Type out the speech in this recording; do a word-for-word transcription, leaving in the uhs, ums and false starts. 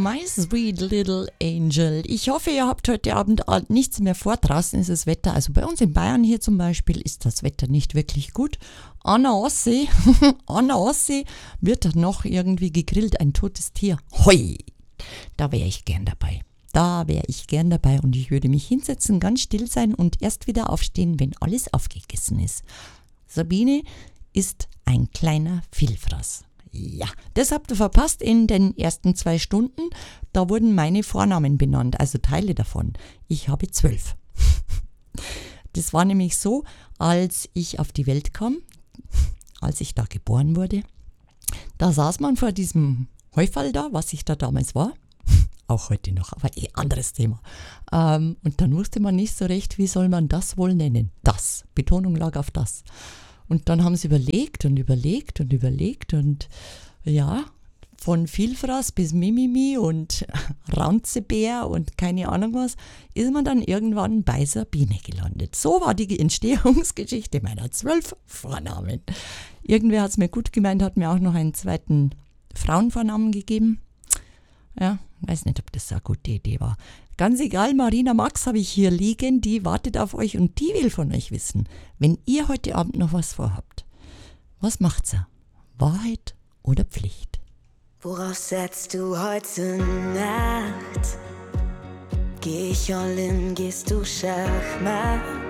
My sweet little angel. Ich hoffe, ihr habt heute Abend nichts mehr vor. Draußen ist das Wetter, also bei uns in Bayern hier zum Beispiel, ist das Wetter nicht wirklich gut. An der Ostsee, an der Ostsee wird noch irgendwie gegrillt, ein totes Tier. Hoi, da wäre ich gern dabei. Da wäre ich gern dabei und ich würde mich hinsetzen, ganz still sein und erst wieder aufstehen, wenn alles aufgegessen ist. Sabine ist ein kleiner Vielfraß. Ja, das habt ihr verpasst in den ersten zwei Stunden. Da wurden meine Vornamen benannt, also Teile davon. Ich habe zwölf. Das war nämlich so, als ich auf die Welt kam, als ich da geboren wurde, da saß man vor diesem Häufall da, was ich da damals war. Auch heute noch, aber eh anderes Thema. Ähm, und dann wusste man nicht so recht, wie soll man das wohl nennen. Das, Betonung lag auf das. Und dann haben sie überlegt und überlegt und überlegt und ja, von Vielfraß bis Mimimi und Raunzebär und keine Ahnung was, ist man dann irgendwann bei Sabine gelandet. So war die Entstehungsgeschichte meiner zwölf Vornamen. Irgendwer hat es mir gut gemeint, hat mir auch noch einen zweiten Frauenvornamen gegeben. Ja, weiß nicht, ob das eine gute Idee war. Ganz egal, Marina Max habe ich hier liegen, die wartet auf euch und die will von euch wissen, wenn ihr heute Abend noch was vorhabt. Was macht's? Wahrheit oder Pflicht? Worauf setzt du heute Nacht? Geh ich all in, gehst du Schachmatt?